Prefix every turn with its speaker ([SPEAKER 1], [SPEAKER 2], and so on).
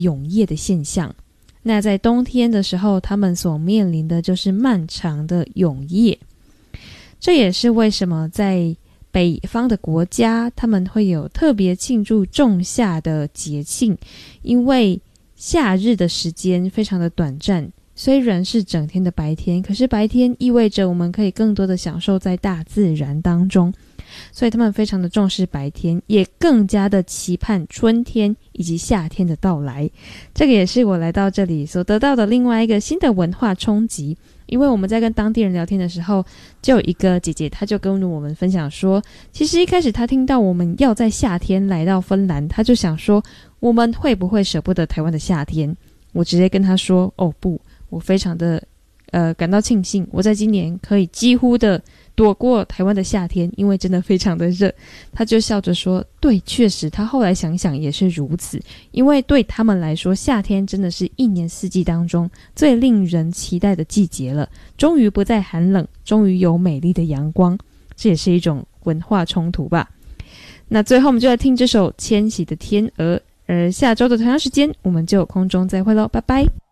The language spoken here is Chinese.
[SPEAKER 1] 永夜的现象。那在冬天的时候，他们所面临的就是漫长的永夜。这也是为什么在北方的国家，他们会有特别庆祝仲夏的节庆，因为夏日的时间非常的短暂，虽然是整天的白天，可是白天意味着我们可以更多的享受在大自然当中，所以他们非常的重视白天，也更加的期盼春天以及夏天的到来。这个也是我来到这里所得到的另外一个新的文化冲击。因为我们在跟当地人聊天的时候，就有一个姐姐，她就跟我们分享说，其实一开始她听到我们要在夏天来到芬兰，她就想说我们会不会舍不得台湾的夏天。我直接跟她说，哦不，我非常的感到庆幸，我在今年可以几乎的躲过台湾的夏天，因为真的非常的热。他就笑着说，对，确实他后来想想也是如此，因为对他们来说，夏天真的是一年四季当中最令人期待的季节了，终于不再寒冷，终于有美丽的阳光，这也是一种文化冲突吧。那最后我们就来听这首千禧的天鹅，而下周的同样时间我们就空中再会咯，拜拜。